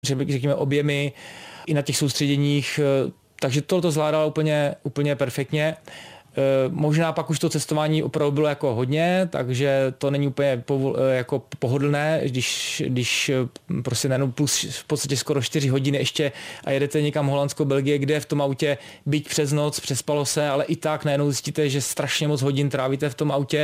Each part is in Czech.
řekněme objemy i na těch soustředěních, takže tohle zvládala úplně perfektně. Možná pak už to cestování opravdu bylo jako hodně, takže to není úplně jako pohodlné, když prostě najednou plus v podstatě skoro 4 hodiny ještě a jedete někam Holandsko, Belgie, kde v tom autě byť přes noc, přespalo se, ale i tak najednou zjistíte, že strašně moc hodin trávíte v tom autě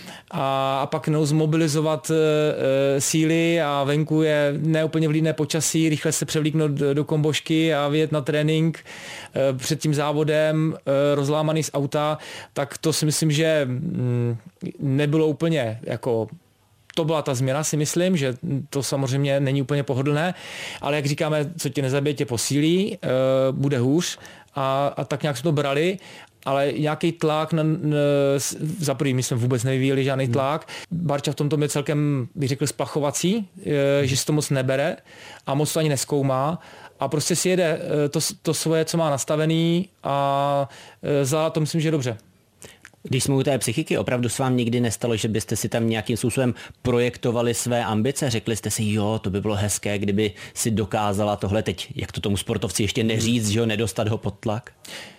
a pak zmobilizovat síly a venku je neúplně vlídné počasí, rychle se převlíknout do kombošky a vyjet na trénink před tím závodem, rozlámaný z auta, tak to si myslím, že nebylo úplně jako... To byla ta změna, si myslím, že to samozřejmě není úplně pohodlné, ale jak říkáme, co tě nezabije, tě posílí, bude hůř a tak nějak jsme to brali, ale nějaký tlak, za prvý my jsme vůbec nevyvíjeli žádný tlak. Barča v tomto je celkem, bych řekl, splachovací, že si to moc nebere a moc to ani nezkoumá a prostě si jede to svoje, co má nastavený a za to myslím, že je dobře. Když jsme u té psychiky, opravdu s vám nikdy nestalo, že byste si tam nějakým způsobem projektovali své ambice? Řekli jste si, jo, to by bylo hezké, kdyby si dokázala tohle teď, jak to tomu sportovci ještě neříct, že jo, nedostat ho pod tlak?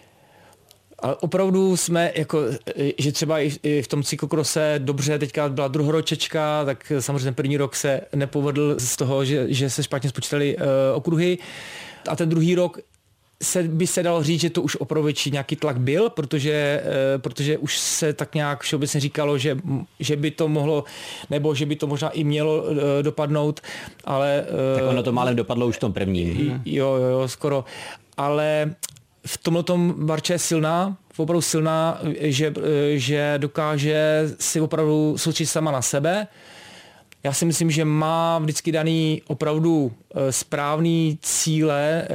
A opravdu jsme, jako, že třeba i v tom cyklokrose dobře, teďka byla druhoročečka, tak samozřejmě první rok se nepovedl z toho, že se špatně spočítali okruhy a ten druhý rok by se dalo říct, že to už opravdu větší nějaký tlak byl, protože už se tak nějak všeobecně říkalo, že by to mohlo, nebo že by to možná i mělo dopadnout, ale... Tak ono to málem dopadlo už v tom prvním. Jo, skoro. Ale v tomhletom Barča je silná, opravdu silná, že dokáže si opravdu soustředit sama na sebe. Já si myslím, že má vždycky daný opravdu správný cíle,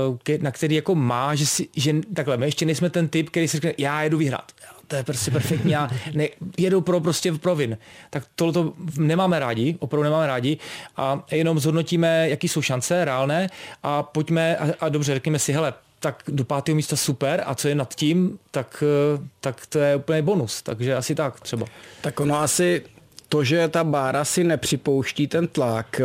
na který jako má, že takhle, my ještě nejsme ten typ, který si řekne, já jedu vyhrát. To je prostě perfektní, já jedu prostě pro win. Tak tohle nemáme rádi, opravdu nemáme rádi a jenom zhodnotíme, jaký jsou šance reálné a pojďme a dobře, řekněme si, hele, tak do 5. místa super a co je nad tím, tak to je úplně bonus, takže asi tak třeba. Tak ono asi to, že ta Bára si nepřipouští ten tlak,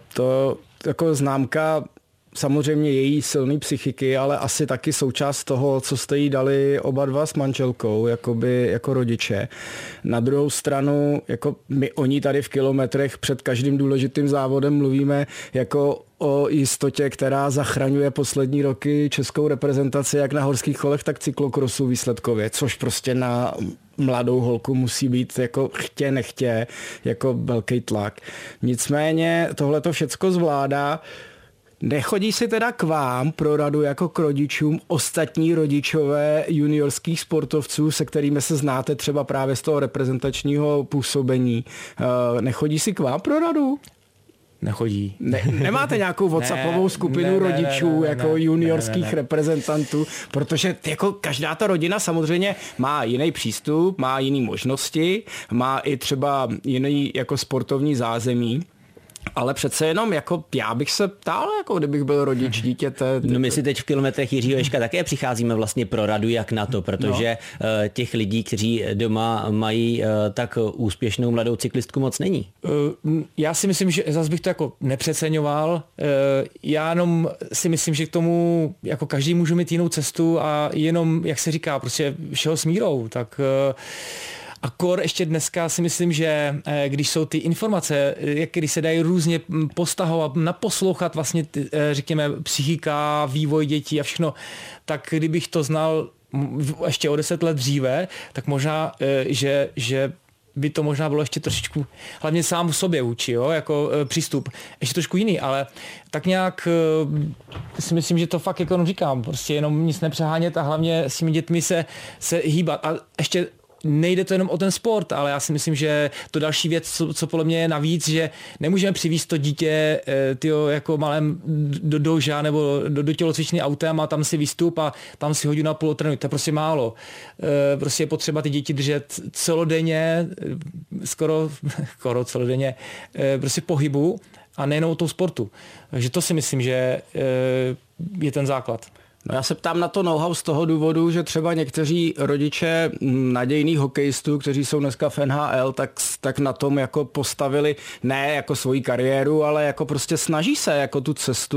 to jako známka samozřejmě její silný psychiky, ale asi taky součást toho, co jste jí dali oba dva s manželkou, jako rodiče. Na druhou stranu, jako my o ní tady v kilometrech před každým důležitým závodem mluvíme jako o jistotě, která zachraňuje poslední roky českou reprezentaci jak na horských kolech, tak cyklokrosu výsledkově, což prostě na mladou holku musí být jako chtě nechtě, jako velký tlak. Nicméně tohle to všecko zvládá. Nechodí si teda k vám pro radu jako k rodičům ostatní rodičové juniorských sportovců, se kterými se znáte třeba právě z toho reprezentačního působení. Nechodí si k vám pro radu? Nechodí. Nemáte nějakou WhatsAppovou skupinu rodičů jako juniorských reprezentantů, protože jako každá ta rodina samozřejmě má jiný přístup, má jiné možnosti, má i třeba jiný jako sportovní zázemí. Ale přece jenom jako já bych se ptal, jako kdybych byl rodič dítěte. No my si teď v kilometrech Jiřího Ježka také přicházíme vlastně pro radu jak na to, protože těch lidí, kteří doma mají tak úspěšnou mladou cyklistku moc není. Já si myslím, že zase bych to jako nepřeceňoval. Já jenom si myslím, že k tomu jako každý může mít jinou cestu a jenom, jak se říká, prostě všeho s mírou, tak a kor ještě dneska si myslím, že když jsou ty informace, když se dají různě postahovat, naposlouchat vlastně, řekněme, psychika, vývoj dětí a všechno, tak kdybych to znal ještě o 10 let dříve, tak možná, že by to možná bylo ještě trošičku, hlavně sám sobě vůči, jo, jako přístup, ještě trošku jiný, ale tak nějak si myslím, že to fakt jako říkám, prostě jenom nic nepřehánět a hlavně s těmi dětmi se hýbat a ještě nejde to jenom o ten sport, ale já si myslím, že to další věc, co podle mě je navíc, že nemůžeme přivízt to dítě jako malém do doža nebo do tělocvičny autem a tam si výstup a tam si hodinu a půl trénuj. To je prostě málo. Prostě je potřeba ty děti držet celodenně, skoro celodenně, prostě pohybu a nejenom o tom sportu. Takže to si myslím, že je ten základ. No já se ptám na to know-how z toho důvodu, že třeba někteří rodiče nadějných hokejistů, kteří jsou dneska v NHL, tak na tom jako postavili ne jako svoji kariéru, ale jako prostě snaží se jako tu cestu